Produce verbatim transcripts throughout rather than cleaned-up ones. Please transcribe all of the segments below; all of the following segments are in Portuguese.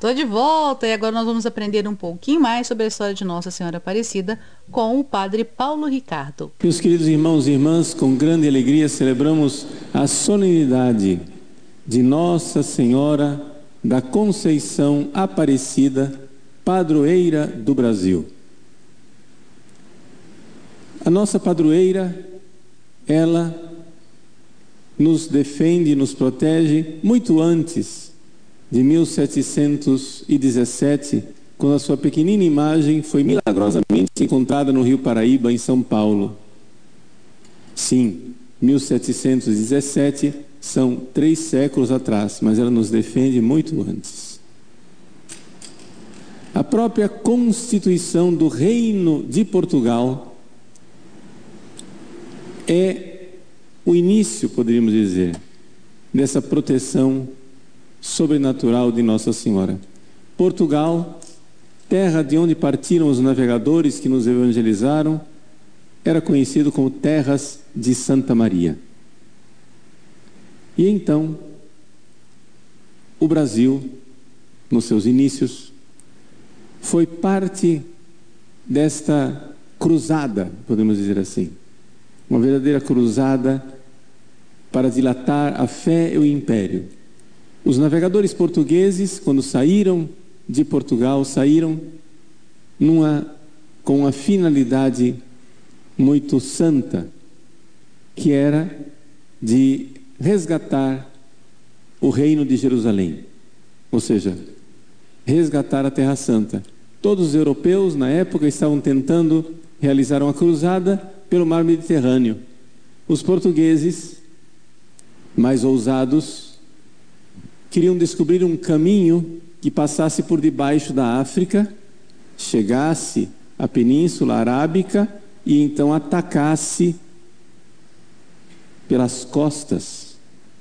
Tô de volta e agora nós vamos aprender um pouquinho mais sobre a história de Nossa Senhora Aparecida com o Padre Paulo Ricardo. Meus queridos irmãos e irmãs, com grande alegria celebramos a solenidade de Nossa Senhora da Conceição Aparecida, padroeira do Brasil. A nossa padroeira, ela nos defende e nos protege muito antes de mil setecentos e dezessete, quando a sua pequenina imagem foi milagrosamente encontrada no Rio Paraíba, em São Paulo. Sim, mil setecentos e dezessete são três séculos atrás, mas ela nos defende muito antes. A própria Constituição do Reino de Portugal é o início, poderíamos dizer, dessa proteção sobrenatural de Nossa Senhora. Portugal, terra de onde partiram os navegadores que nos evangelizaram, era conhecido como Terras de Santa Maria. E então, o Brasil, nos seus inícios, foi parte desta cruzada, podemos dizer assim, uma verdadeira cruzada para dilatar a fé e o império. Os navegadores portugueses, quando saíram de Portugal, saíram numa, com uma finalidade muito santa, que era de resgatar o reino de Jerusalém, ou seja, resgatar a Terra Santa. Todos os europeus, na época, estavam tentando realizar uma cruzada pelo mar Mediterrâneo. Os portugueses, mais ousados, queriam descobrir um caminho que passasse por debaixo da África, chegasse à Península Arábica e então atacasse pelas costas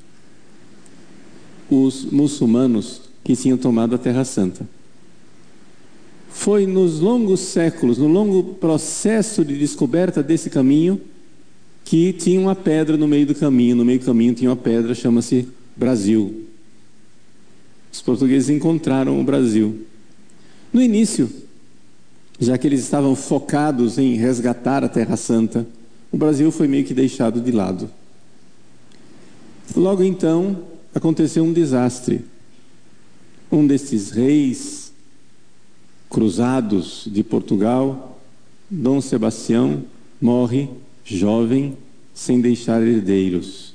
os muçulmanos que tinham tomado a Terra Santa. Foi nos longos séculos, no longo processo de descoberta desse caminho, que tinha uma pedra no meio do caminho. No meio do caminho tinha uma pedra, chama-se Brasil. Os portugueses encontraram o Brasil. No início, já que eles estavam focados em resgatar a Terra Santa, o Brasil foi meio que deixado de lado. Logo então, aconteceu um desastre. Um destes reis cruzados de Portugal, Dom Sebastião, morre jovem, sem deixar herdeiros.